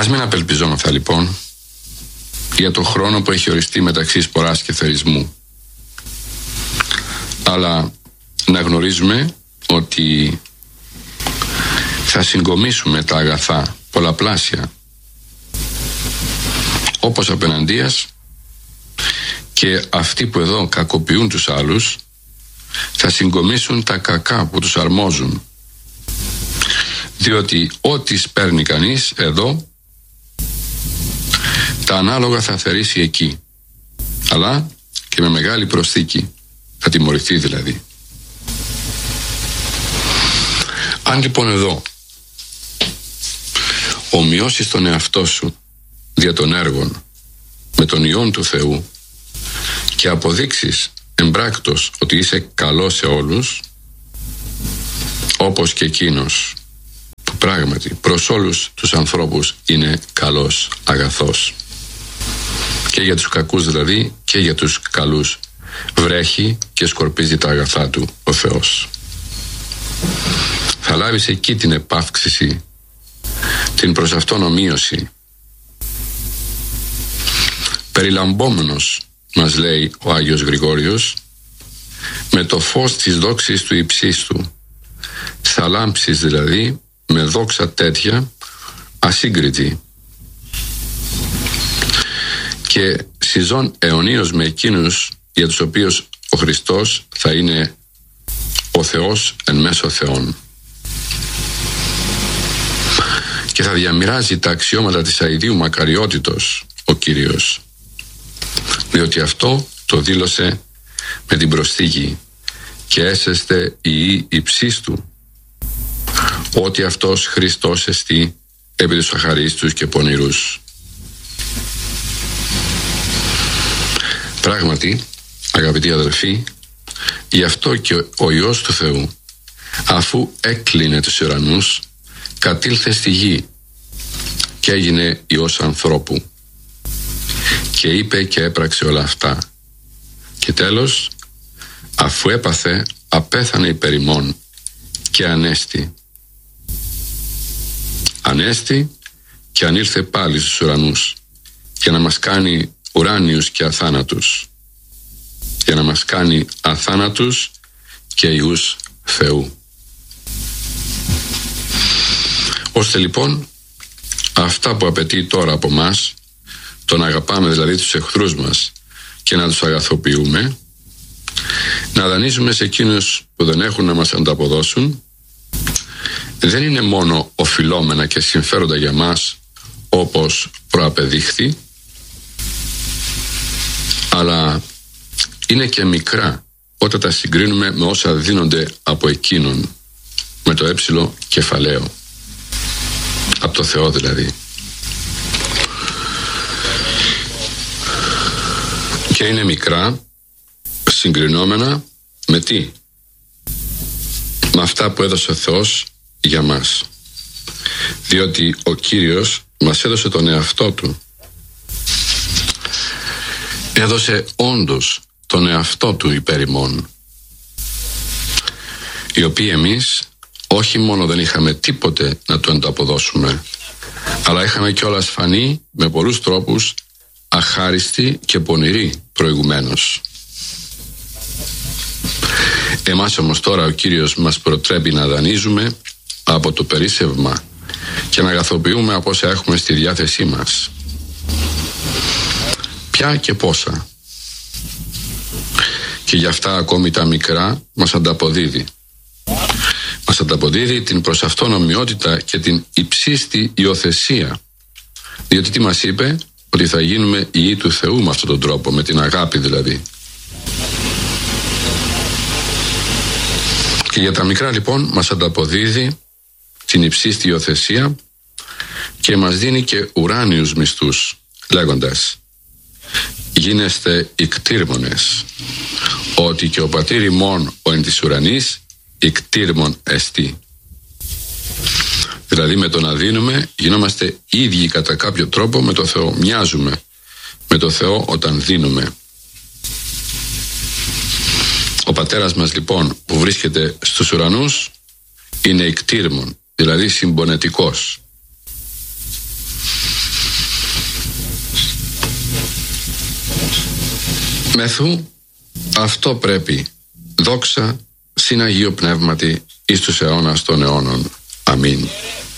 Ας μην απελπιζόμεθα λοιπόν για το χρόνο που έχει οριστεί μεταξύ σποράς και θερισμού, αλλά να γνωρίζουμε ότι θα συγκομίσουμε τα αγαθά πολλαπλάσια, όπως απέναντίας, και αυτοί που εδώ κακοποιούν τους άλλους θα συγκομίσουν τα κακά που τους αρμόζουν, διότι ό,τι σπέρνει κανείς εδώ, τα ανάλογα θα θερήσει εκεί, αλλά και με μεγάλη προσθήκη, θα τιμωρηθεί δηλαδή. Αν λοιπόν εδώ ομοιώσεις τον εαυτό σου δια των έργων με τον Υιόν του Θεού και αποδείξεις εμπράκτος ότι είσαι καλός σε όλους, όπως και εκείνος που πράγματι προς όλους τους ανθρώπους είναι καλός, αγαθός, και για τους κακούς δηλαδή και για τους καλούς βρέχει και σκορπίζει τα αγαθά του ο Θεός. Θα λάβεις εκεί την επαύξηση, την προς αυτόν ομοίωση. Περιλαμπόμενος, μας λέει ο Άγιος Γρηγόριος, με το φως της δόξης του υψίστου, θα λάμψεις δηλαδή με δόξα τέτοια ασύγκριτη, και συζών αιωνίως με εκείνους για τους οποίους ο Χριστός θα είναι ο Θεός εν μέσω Θεών, και θα διαμοιράζει τα αξιώματα της αηδίου μακαριότητος ο Κύριος, διότι αυτό το δήλωσε με την προσθήκη «και έσεστε οι υψίστου, ότι αυτός Χριστός εστί επί τους αχαρίστους και πονηρούς». Πράγματι, αγαπητοί αδελφοί, γι' αυτό και ο Υιός του Θεού, αφού έκλεινε τους ουρανούς, κατήλθε στη γη και έγινε Υιός ανθρώπου και είπε και έπραξε όλα αυτά, και τέλος, αφού έπαθε, απέθανε υπέρ ημών και ανέστη και ανήλθε πάλι στους ουρανούς για να μας κάνει ουράνιους και αθάνατους, για να μας κάνει αθάνατους και Υιούς Θεού. Ώστε λοιπόν αυτά που απαιτεί τώρα από μας, το να αγαπάμε δηλαδή τους εχθρούς μας και να τους αγαθοποιούμε, να δανείζουμε σε εκείνους που δεν έχουν να μας ανταποδώσουν, δεν είναι μόνο οφειλόμενα και συμφέροντα για μας, όπως προαπεδείχθη, αλλά είναι και μικρά όταν τα συγκρίνουμε με όσα δίνονται από εκείνον, με το έψιλο κεφαλαίο, από το Θεό δηλαδή. Και είναι μικρά συγκρινόμενα με τι? Με αυτά που έδωσε ο Θεός για μας, διότι ο Κύριος μας έδωσε τον εαυτό Του, έδωσε όντως τον εαυτό Του υπέρ ημών, οι οποίοι εμείς όχι μόνο δεν είχαμε τίποτε να Του ανταποδώσουμε, αλλά είχαμε κιόλας φανεί με πολλούς τρόπους αχάριστοι και πονηροί προηγουμένως. Εμάς όμως τώρα ο Κύριος μας προτρέπει να δανείζουμε από το περίσσευμα και να αγαθοποιούμε από όσα έχουμε στη διάθεσή μας. Ποια και πόσα. Και γι' αυτά ακόμη τα μικρά μας ανταποδίδει. Μας ανταποδίδει την προς αυτόν ομοιότητα και την υψίστη υιοθεσία. Διότι τι μας είπε? Ότι θα γίνουμε Υιοί του Θεού με αυτόν τον τρόπο, με την αγάπη δηλαδή. Και για τα μικρά λοιπόν μας ανταποδίδει την υψίστη υιοθεσία και μας δίνει και ουράνιους μισθούς, λέγοντας «Γίνεστε ικτήρμονες, ότι και ο πατήρ ημών ο εν της ουρανής ικτήρμον εστί». Δηλαδή με το να δίνουμε γινόμαστε ίδιοι κατά κάποιο τρόπο με το Θεό. Μοιάζουμε με το Θεό όταν δίνουμε. Ο πατέρας μας λοιπόν που βρίσκεται στους ουρανούς είναι ικτήρμον, δηλαδή συμπονετικός. Μεθού αυτό πρέπει, δόξα συν Αγίου Πνεύματι εις τους αιώνας των αιώνων. Αμήν.